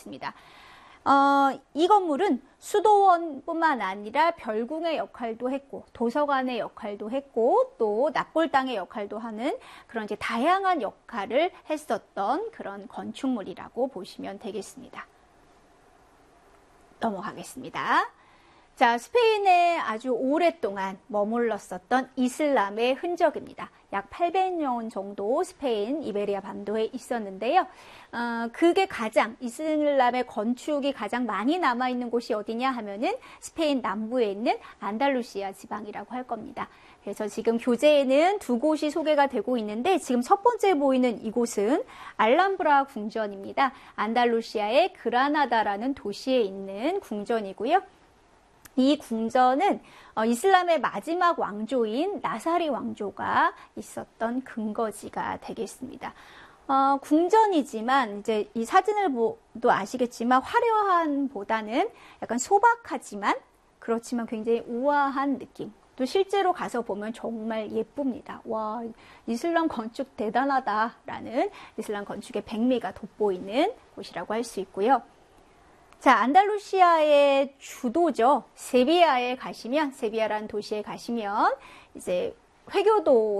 있습니다. 이 건물은 수도원뿐만 아니라 별궁의 역할도 했고 도서관의 역할도 했고 또 납골당의 역할도 하는 그런 이제 다양한 역할을 했었던 그런 건축물이라고 보시면 되겠습니다. 넘어가겠습니다. 자, 스페인에 아주 오랫동안 머물렀었던 이슬람의 흔적입니다. 약 800년 정도 스페인 이베리아 반도에 있었는데요. 그게 이슬람의 건축이 가장 많이 남아있는 곳이 어디냐 하면은 스페인 남부에 있는 안달루시아 지방이라고 할 겁니다. 그래서 지금 교재에는 두 곳이 소개가 되고 있는데 지금 첫 번째 보이는 이곳은 알람브라 궁전입니다. 안달루시아의 그라나다라는 도시에 있는 궁전이고요. 이 궁전은 이슬람의 마지막 왕조인 나사리 왕조가 있었던 근거지가 되겠습니다. 궁전이지만 이제 이 사진을 보도 아시겠지만 화려함보다는 약간 소박하지만 그렇지만 굉장히 우아한 느낌. 또 실제로 가서 보면 정말 예쁩니다. 와, 이슬람 건축 대단하다라는 이슬람 건축의 백미가 돋보이는 곳이라고 할 수 있고요. 자, 안달루시아의 주도죠. 세비야라는 도시에 가시면 이제 회교도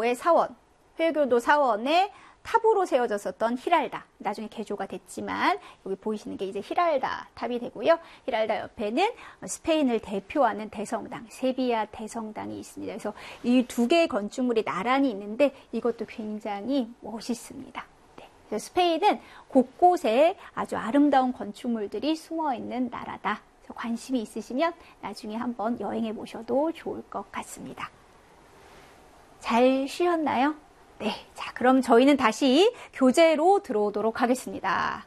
사원의 탑으로 세워졌었던 히랄다. 나중에 개조가 됐지만 여기 보이시는 게 이제 히랄다 탑이 되고요. 히랄다 옆에는 스페인을 대표하는 대성당, 세비야 대성당이 있습니다. 그래서 이 두 개의 건축물이 나란히 있는데 이것도 굉장히 멋있습니다. 그래서 스페인은 곳곳에 아주 아름다운 건축물들이 숨어있는 나라다. 그래서 관심이 있으시면 나중에 한번 여행해 보셔도 좋을 것 같습니다. 잘 쉬었나요? 네, 자 그럼 저희는 다시 교재로 들어오도록 하겠습니다.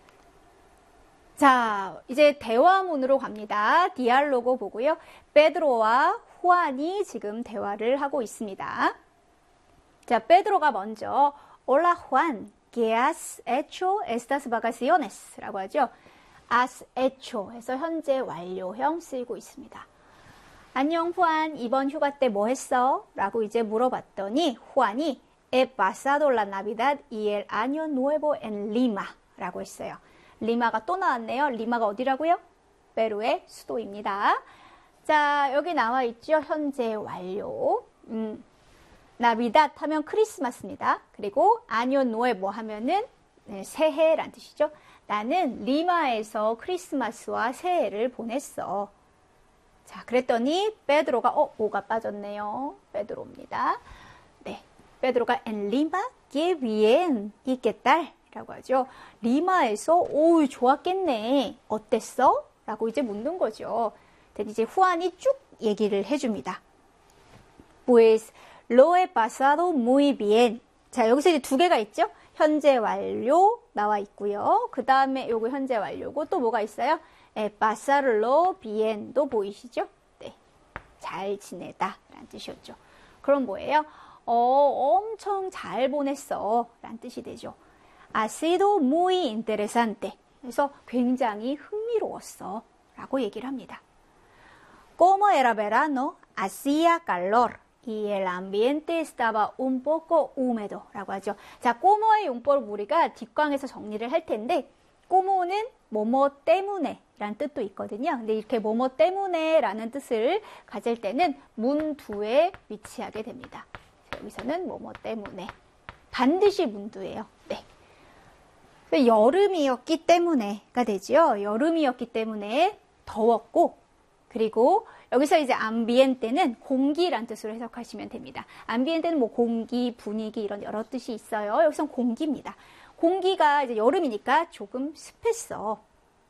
자, 이제 대화문으로 갑니다. 디알로고 보고요. 페드로와 후안이 지금 대화를 하고 있습니다. 자, 페드로가 먼저 Hola Juan, ¿qué has hecho estas vacaciones? 라고 하죠. has hecho 해서 현재 완료형 쓰이고 있습니다. 안녕 후안, 이번 휴가 때 뭐 했어? 라고 이제 물어봤더니 후안이 He pasado la Navidad y el Año Nuevo en Lima 라고 했어요. 리마가 또 나왔네요. 리마가 어디라고요? 페루의 수도입니다. 자, 여기 나와 있죠. 현재 완료. 나비닷 하면 크리스마스입니다. 그리고 아뇨 누에보 하면은 새해란 뜻이죠. 나는 리마에서 크리스마스와 새해를 보냈어. 자, 그랬더니 페드로가 뭐가 빠졌네요. 페드로입니다. 네, 페드로가 en Lima, qué bien, y qué tal? 라고 하죠. 리마에서 오, 좋았겠네. 어땠어? 라고 이제 묻는 거죠. 이제 후안이 쭉 얘기를 해줍니다. Pues lo he pasado muy bien. 자, 여기서 이제 두 개가 있죠? 현재 완료 나와 있고요. 그 다음에 요거 현재 완료고 또 뭐가 있어요? pasarlo bien도 보이시죠? 네, 잘 지내다 라는 뜻이었죠. 그럼 뭐예요? 엄청 잘 보냈어 라는 뜻이 되죠. Ha sido muy interesante. 그래서 굉장히 흥미로웠어 라고 얘기를 합니다. Como era verano, hacía calor. y el ambiente estaba un poco húmedo 라고 하죠. 자, 꼬모의 용법을 우리가 뒷광에서 정리를 할 텐데 꼬모는 뭐뭐 때문에 라는 뜻도 있거든요. 근데 이렇게 뭐뭐 때문에 라는 뜻을 가질 때는 문 두에 위치하게 됩니다. 여기서는 뭐뭐 때문에 반드시 문두예요. 네. 여름이었기 때문에가 되죠. 여름이었기 때문에 더웠고 그리고 여기서 이제 암비엔테는 공기란 뜻으로 해석하시면 됩니다. 암비엔테는 뭐 공기, 분위기 이런 여러 뜻이 있어요. 여기서는 공기입니다. 공기가 이제 여름이니까 조금 습했어.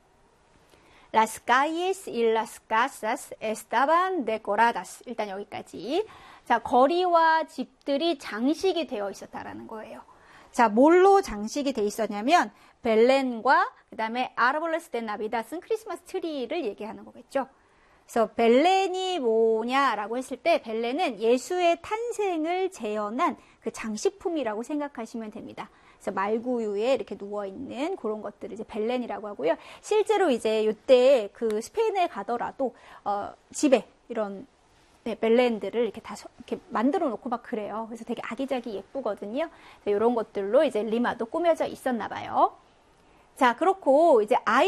Las calles y las casas estaban decoradas. 일단 여기까지. 자, 거리와 집들이 장식이 되어 있었다라는 거예요. 자, 뭘로 장식이 되어 있었냐면 벨렌과 그다음에 아르볼레스 데 나비다스는 크리스마스 트리를 얘기하는 거겠죠. 그래서 벨렌이 뭐냐라고 했을 때 벨렌은 예수의 탄생을 재현한 그 장식품이라고 생각하시면 됩니다. 그래서 말구유에 이렇게 누워있는 그런 것들을 이제 벨렌이라고 하고요. 실제로 이제 이때 그 스페인에 가더라도 집에 이런 벨렌들을 이렇게 다 이렇게 만들어 놓고 막 그래요. 그래서 되게 아기자기 예쁘거든요. 이런 것들로 이제 리마도 꾸며져 있었나 봐요. 자, 그렇고 이제